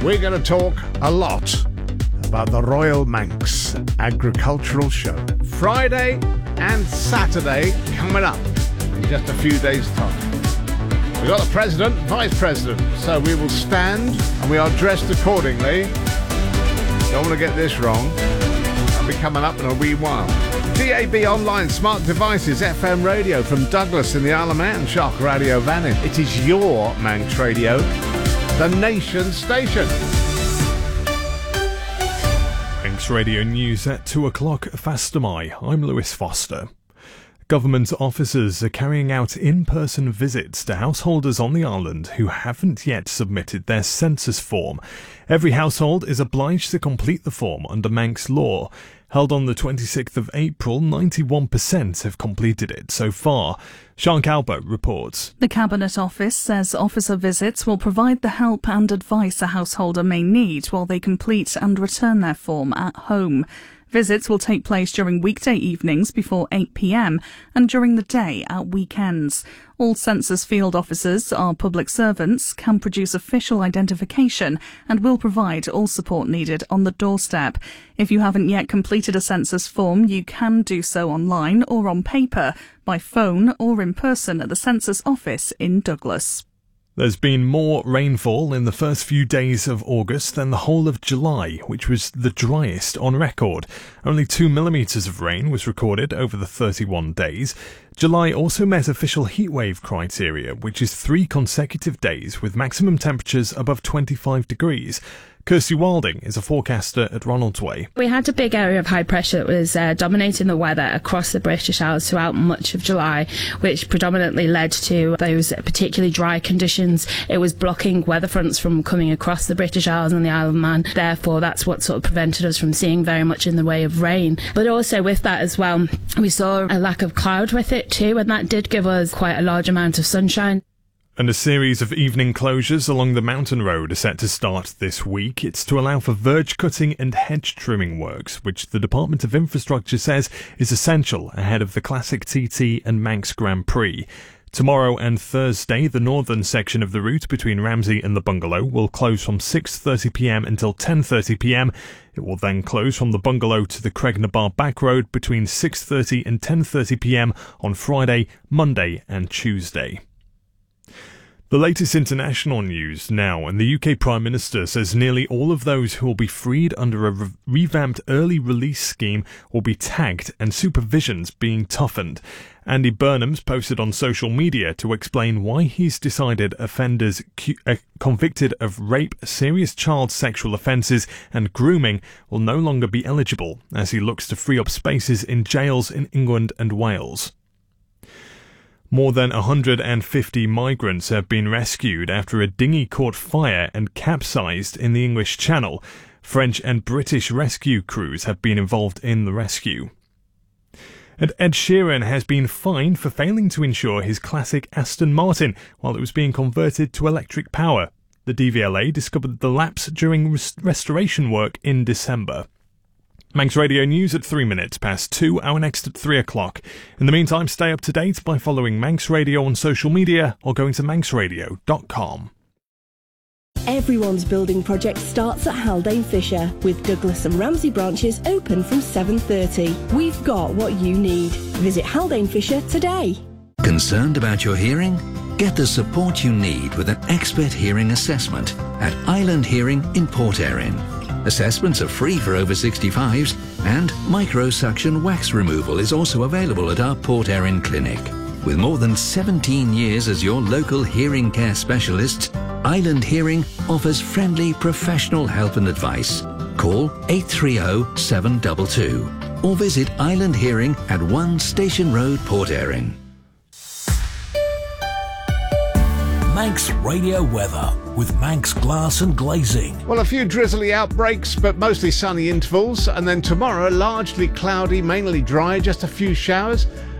we're going to talk a lot about the Royal Manx Agricultural Show. Friday and Saturday coming up in just a few days' time. We've got the President, Vice President, so we will stand and we are dressed accordingly. Don't want to get this wrong. That'll be coming up in a wee while. DAB online, smart devices, FM radio from Douglas in the Isle of Man, Shark Radio Vannin. It is your Manx Radio, the nation station. Manx Radio News at 2 o'clock. Fastamai. I'm Lewis Foster. Government officers are carrying out in-person visits to householders on the island who haven't yet submitted their census form. Every household is obliged to complete the form under Manx law. Held on the 26th of April, 91% have completed it so far. Shank Albert reports. The Cabinet Office says officer visits will provide the help and advice a householder may need while they complete and return their form at home. Visits will take place during weekday evenings before 8 p.m. and during the day at weekends. All census field officers are public servants, can produce official identification and will provide all support needed on the doorstep. If you haven't yet completed a census form, you can do so online or on paper, by phone or in person at the census office in Douglas. There's been more rainfall in the first few days of August than the whole of July, which was the driest on record. Only 2 millimetres of rain was recorded over the 31 days. July also met official heatwave criteria, which is 3 consecutive days with maximum temperatures above 25 degrees. Kirsty Wilding is a forecaster at Ronaldsway. We had a big area of high pressure that was dominating the weather across the British Isles throughout much of July, which predominantly led to those particularly dry conditions. It was blocking weather fronts from coming across the British Isles and the Isle of Man. Therefore, that's what sort of prevented us from seeing very much in the way of rain. But also with that as well, we saw a lack of cloud with it too, and that did give us quite a large amount of sunshine. And a series of evening closures along the mountain road are set to start this week. It's to allow for verge cutting and hedge trimming works, which the Department of Infrastructure says is essential ahead of the Classic TT and Manx Grand Prix. Tomorrow and Thursday, the northern section of the route between Ramsey and the Bungalow will close from 6:30 p.m. until 10:30 p.m. It will then close from the Bungalow to the Craignabar Back Road between 6:30 and 10:30 p.m. on Friday, Monday and Tuesday. The latest international news now, and the UK Prime Minister says nearly all of those who will be freed under a revamped early release scheme will be tagged and supervisions being toughened. Andy Burnham's posted on social media to explain why he's decided offenders convicted of rape, serious child sexual offences and grooming will no longer be eligible, as he looks to free up spaces in jails in England and Wales. More than 150 migrants have been rescued after a dinghy caught fire and capsized in the English Channel. French and British rescue crews have been involved in the rescue. And Ed Sheeran has been fined for failing to insure his classic Aston Martin while it was being converted to electric power. The DVLA discovered the lapse during restoration work in December. Manx Radio News at 3 minutes past 2, our next at 3 o'clock. In the meantime, stay up to date by following Manx Radio on social media or going to manxradio.com. Everyone's building project starts at Haldane Fisher, with Douglas and Ramsey branches open from 7:30. We've got what you need. Visit Haldane Fisher today. Concerned about your hearing? Get the support you need with an expert hearing assessment at Island Hearing in Port Erin. Assessments are free for over 65s, and microsuction wax removal is also available at our Port Erin clinic. With more than 17 years as your local hearing care specialists, Island Hearing offers friendly professional help and advice. Call 830 722 or visit Island Hearing at 1 Station Road, Port Erin. Manx Radio weather with Manx Glass and Glazing. Well, a few drizzly outbreaks, but mostly sunny intervals. And then tomorrow, largely cloudy, mainly dry, just a few showers.